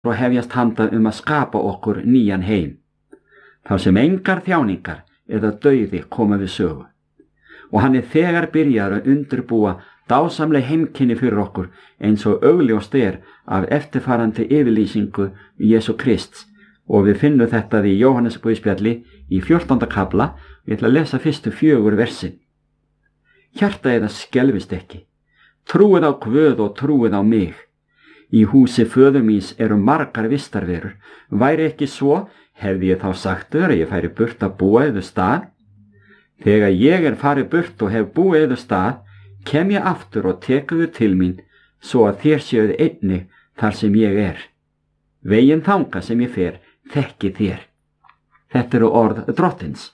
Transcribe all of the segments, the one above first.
og hefjast handa að skapa okkur nýjan heim, þar sem engar þjáningar eða dauði koma við sögu. Og hann þegar byrjar að undirbúa dásamleg heimkynni fyrir okkur eins og augljóst af eftirfarandi yfirlýsingu Jesú Krists, og við finnum þetta í Jóhannesarguðspjalli í 14. kafla. Ég ætla að lesa fyrstu 4 versin. Hjarta eða skelfist ekki, trúið á Guð og trúið á mig. Í húsi föður míns eru margar vistarverur, væri ekki svo, hefði ég þá sagt að ég færi burt að búa yður stað. Þegar ég farið burt og hef búið yður stað, kem ég aftur og tekuðu til mín, svo að þér séuð einnig þar sem ég Veginn þanga sem ég fer, þekki þér. Þetta eru orð Drottins.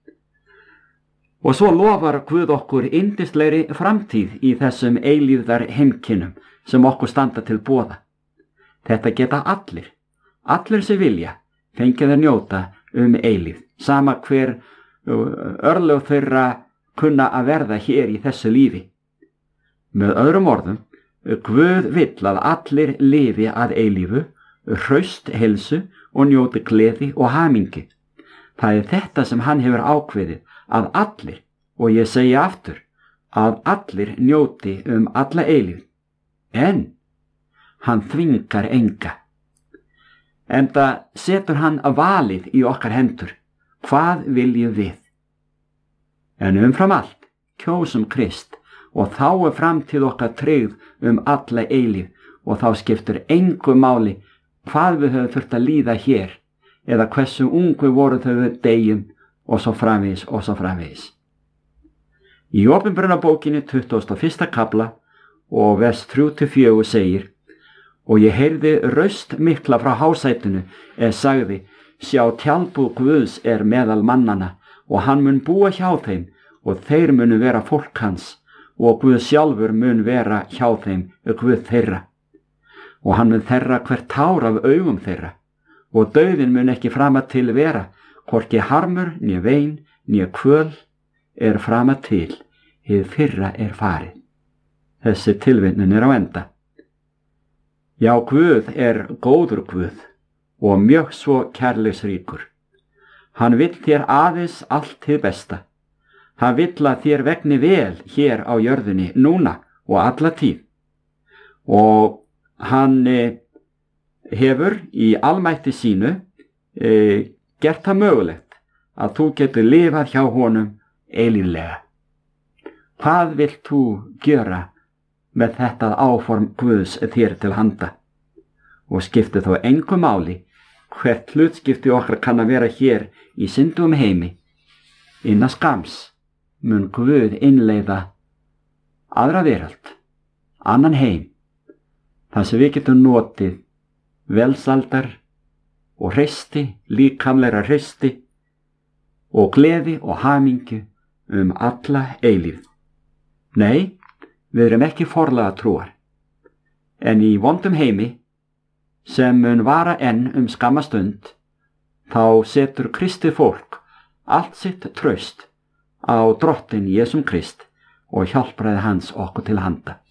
Og svo lofar Guð okkur yndislegri framtíð í þessum eilífðar heimkynnum sem okkur standa til boða. Þetta geta allir sem vilja, fengið að njóta eilífð, sama hver örlög þeirra kunna að verða hér í þessu lífi. Með öðrum orðum, Guð vill að allir lifi að eilífu, hraust heilsu og njóti gleði og hamingju. Það þetta sem hann hefur ákveðið, að allir, og ég segi aftur, að allir njóti alla eilífð. En hann þvingar enga. Enda setur hann valið í okkar hendur. Hvað viljum við? En umfram allt, kjósum Krist, og þá framtíð okkar tryggð alla eilífð, og þá skiptir engu máli hvað við höfum þurft að líða hér, eða hversu ungu voru þau deyjum, og svo framvegis. Í Opinberunarbókinni 21. kafla og vers 3-4 segir: Og ég heyrði raust mikla frá hásætinu sagði: Sjá, tjaldbúð Guðs meðal mannanna, og hann mun búa hjá þeim, og þeir munu vera fólk hans, og Guð sjálfur mun vera hjá þeim, Guð þeirra. Og hann mun þerra hvert tár af augum þeirra, og dauðinn mun ekki frama til vera, hvorki harmur, né vein, né kvöl frama til, hið fyrra farið. Þessi tilvitnun á enda. Já, Guð góður Guð, og mjög svo kærleiksríkur. Hann vill þér aðeins allt hið besta. Hann vill að þér vegni vel hér á jörðinni núna og alla tíð. Og hann hefur í almætti sínu gert það mögulegt að þú getur lifað hjá honum eilíflega. Hvað vilt þú gera með þetta áform Guðs þér til handa? Og skipti þó engu máli hvert hlutskipti okkar kann að vera hér í syndugum heimi. Innan skams mun Guð innleiða aðra veröld, annan heim, þar sem við getum notið velsældar og hreysti, líkamlegra hreysti og gleði og hamingju alla eilífð. Nei, við erum ekki forlega trúar, en í vondum heimi sem mun vara enn skamma stund, þá setur kristið fólk allt sitt traust á Drottinn Jesúm Krist og hjálpræði hans okkur til handa.